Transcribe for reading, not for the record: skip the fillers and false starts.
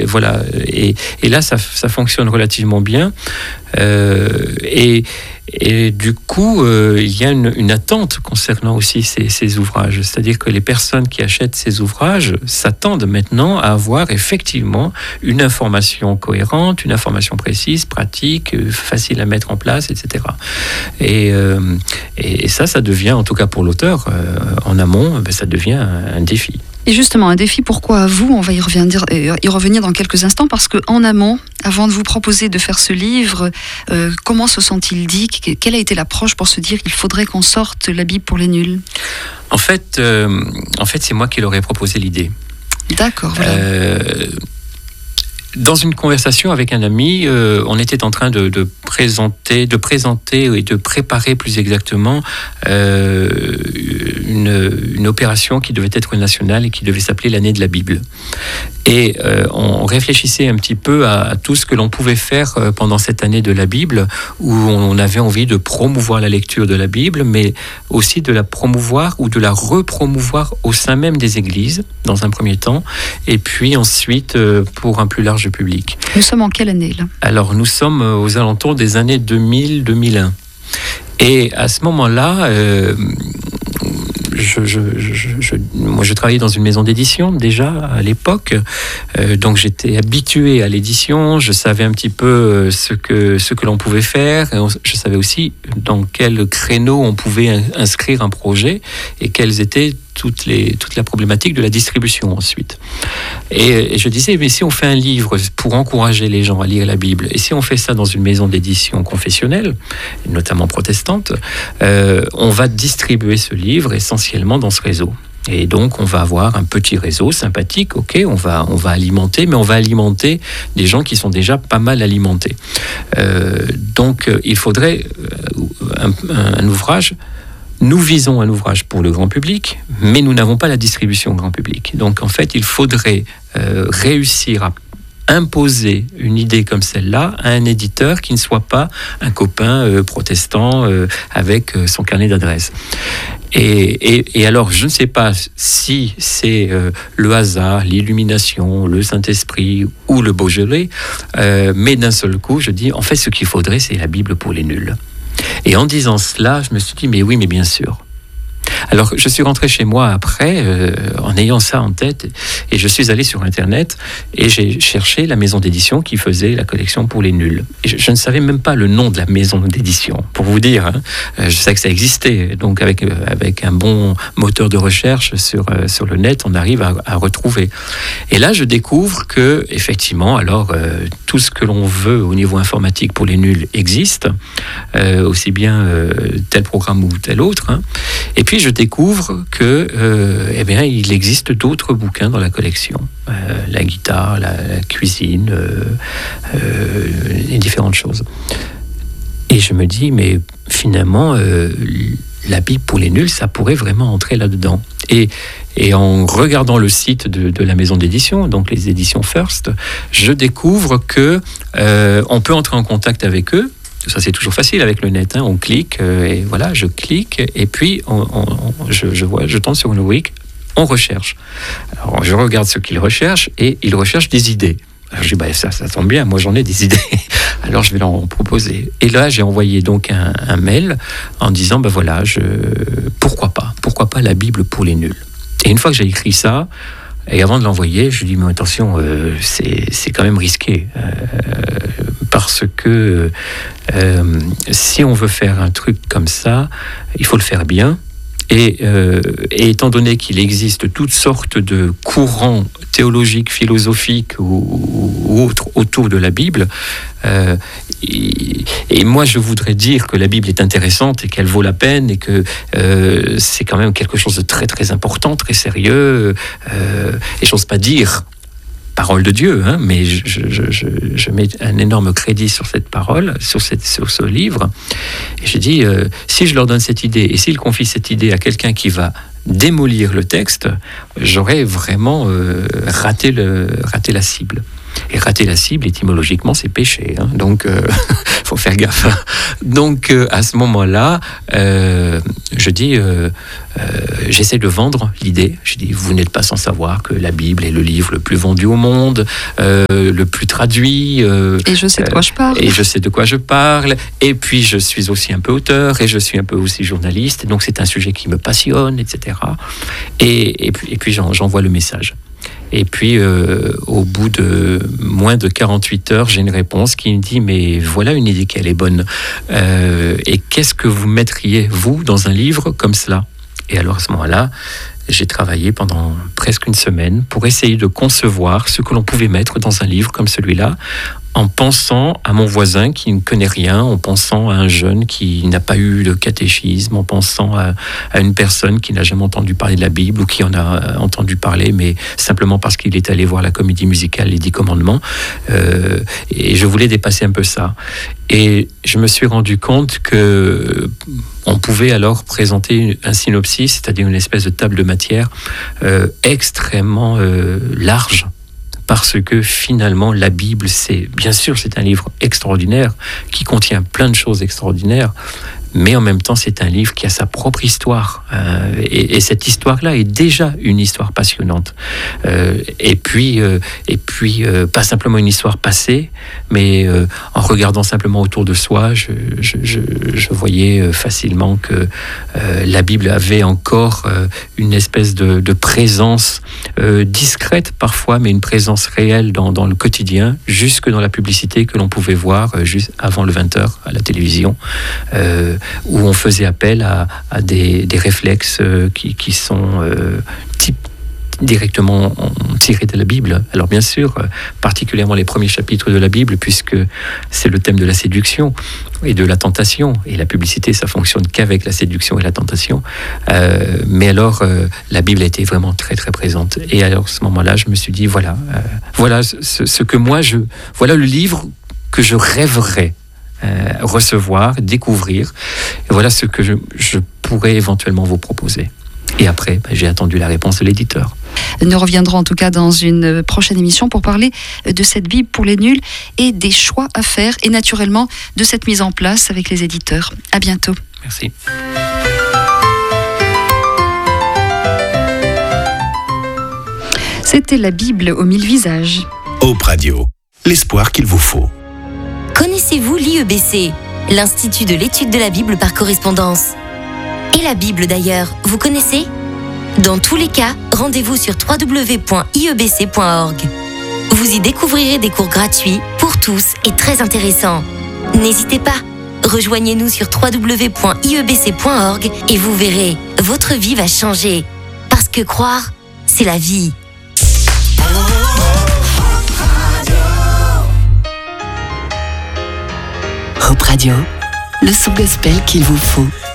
voilà. Et là, ça fonctionne relativement bien. Et du coup, il y a une attente concernant aussi ces ouvrages. C'est-à-dire que les personnes qui achètent ces ouvrages s'attendent maintenant à avoir effectivement une information cohérente, une information précise, pratique, facile à mettre en place, etc. Et ça devient, en tout cas pour l'auteur, en amont, ça devient un défi. Et justement, un défi, pourquoi à vous ? On va y revenir dans quelques instants, parce qu'en amont, avant de vous proposer de faire ce livre, comment se sont-ils dit ? Quelle a été l'approche pour se dire qu'il faudrait qu'on sorte la Bible pour les nuls ? En fait, c'est moi qui leur ai proposé l'idée. D'accord, voilà. Dans une conversation avec un ami, on était en train de présenter et de préparer plus exactement une opération qui devait être nationale et qui devait s'appeler l'année de la Bible. Et on réfléchissait un petit peu à tout ce que l'on pouvait faire pendant cette année de la Bible, où on avait envie de promouvoir la lecture de la Bible, mais aussi de la promouvoir ou de la repromouvoir au sein même des églises, dans un premier temps, et puis ensuite pour un plus large public. Nous sommes en quelle année, là ? Alors, nous sommes aux alentours des années 2000-2001. Et à ce moment-là, moi, je travaillais dans une maison d'édition déjà à l'époque, donc j'étais habitué à l'édition, je savais un petit peu ce que l'on pouvait faire, et je savais aussi dans quel créneau on pouvait inscrire un projet et quelles étaient toute la problématique de la distribution ensuite. Et je disais, mais si on fait un livre pour encourager les gens à lire la Bible, et si on fait ça dans une maison d'édition confessionnelle, notamment protestante, on va distribuer ce livre essentiellement dans ce réseau. Et donc, on va avoir un petit réseau sympathique, ok, on va alimenter, mais on va alimenter des gens qui sont déjà pas mal alimentés. Donc, il faudrait un ouvrage. Nous visons un ouvrage pour le grand public, mais nous n'avons pas la distribution grand public. Donc, en fait, il faudrait réussir à imposer une idée comme celle-là à un éditeur qui ne soit pas un copain protestant avec son carnet d'adresses. Et alors, je ne sais pas si c'est le hasard, l'illumination, le Saint-Esprit ou le Beaujolais, mais d'un seul coup, je dis, en fait, ce qu'il faudrait, c'est la Bible pour les nuls. Et en disant cela, je me suis dit, mais oui, mais bien sûr. Alors, je suis rentré chez moi après, en ayant ça en tête, et je suis allé sur Internet, et j'ai cherché la maison d'édition qui faisait la collection pour les nuls. Et je ne savais même pas le nom de la maison d'édition, pour vous dire. Hein. Je sais que ça existait, donc avec un bon moteur de recherche sur le net, on arrive à retrouver. Et là, je découvre que, effectivement, alors, tout ce que l'on veut au niveau informatique pour les nuls existe, aussi bien tel programme ou tel autre. Hein. Et puis, je découvre que, il existe d'autres bouquins dans la collection. La guitare, la cuisine, et différentes choses. Et je me dis, mais finalement, la Bible pour les nuls, ça pourrait vraiment entrer là-dedans. Et en regardant le site de la maison d'édition, donc les éditions First, je découvre que on peut entrer en contact avec eux. Ça, c'est toujours facile avec le net. Hein. On clique, et voilà, je clique, et puis je tombe sur une rubrique, on recherche. Alors, je regarde ce qu'ils recherchent, et ils recherchent des idées. Alors, je dis, ça tombe bien, moi j'en ai des idées. Alors, je vais leur en proposer. Et là, j'ai envoyé donc un mail en disant, pourquoi pas la Bible pour les nuls. Et une fois que j'ai écrit ça, et avant de l'envoyer, je dis, mais attention, c'est quand même risqué. Parce que si on veut faire un truc comme ça, il faut le faire bien. Et étant donné qu'il existe toutes sortes de courants théologiques, philosophiques ou autres autour de la Bible, et moi je voudrais dire que la Bible est intéressante et qu'elle vaut la peine et que c'est quand même quelque chose de très très important, très sérieux, et j'ose pas dire parole de Dieu, hein, mais je mets un énorme crédit sur cette parole, sur ce livre. Et je dis, si je leur donne cette idée, et s'ils confient cette idée à quelqu'un qui va démolir le texte, j'aurais vraiment raté la cible. Et rater la cible, étymologiquement, c'est péché. Hein. Donc, faut faire gaffe. Donc, à ce moment-là, je dis, j'essaie de vendre l'idée. Je dis, vous n'êtes pas sans savoir que la Bible est le livre le plus vendu au monde, le plus traduit. Et je sais de quoi je parle. Et je sais de quoi je parle. Et puis, je suis aussi un peu auteur, et je suis un peu aussi journaliste. Donc, c'est un sujet qui me passionne, etc. Et puis j'envoie le message. Et puis, au bout de moins de 48 heures, j'ai une réponse qui me dit « Mais voilà une idée qui est bonne. Et qu'est-ce que vous mettriez, vous, dans un livre comme cela ?» Et alors, à ce moment-là, j'ai travaillé pendant presque une semaine pour essayer de concevoir ce que l'on pouvait mettre dans un livre comme celui-là, en pensant à mon voisin qui ne connaît rien, en pensant à un jeune qui n'a pas eu de catéchisme, en pensant à une personne qui n'a jamais entendu parler de la Bible ou qui en a entendu parler, mais simplement parce qu'il est allé voir la comédie musicale Les 10 Commandements. Et je voulais dépasser un peu ça. Et je me suis rendu compte que on pouvait alors présenter un synopsis, c'est-à-dire une espèce de table de matière extrêmement large. Parce que finalement, la Bible, bien sûr, c'est un livre extraordinaire qui contient plein de choses extraordinaires, mais en même temps, c'est un livre qui a sa propre histoire. Et cette histoire-là est déjà une histoire passionnante. Et puis, pas simplement une histoire passée, mais en regardant simplement autour de soi, je voyais facilement que la Bible avait encore une espèce de présence discrète parfois, mais une présence réelle dans le quotidien, jusque dans la publicité que l'on pouvait voir juste avant le 20h à la télévision, où on faisait appel à des réflexes qui sont directement tirés de la Bible. Alors bien sûr, particulièrement les premiers chapitres de la Bible, puisque c'est le thème de la séduction et de la tentation. Et la publicité, ça fonctionne qu'avec la séduction et la tentation. Mais alors, la Bible a été vraiment très très présente. Et alors, à ce moment-là, je me suis dit, voilà ce que moi, voilà le livre que je rêverais recevoir, découvrir. Et voilà ce que je pourrais éventuellement vous proposer. Et après, j'ai attendu la réponse de l'éditeur. Nous reviendrons en tout cas dans une prochaine émission pour parler de cette Bible pour les nuls et des choix à faire et naturellement de cette mise en place avec les éditeurs. À bientôt. Merci. C'était la Bible aux 1000 visages. Hope Radio, l'espoir qu'il vous faut. Connaissez-vous l'IEBC, l'Institut de l'étude de la Bible par correspondance? Et la Bible d'ailleurs, vous connaissez? Dans tous les cas, rendez-vous sur www.iebc.org. Vous y découvrirez des cours gratuits pour tous et très intéressants. N'hésitez pas, rejoignez-nous sur www.iebc.org et vous verrez, votre vie va changer. Parce que croire, c'est la vie. Hope Radio, le son gospel qu'il vous faut.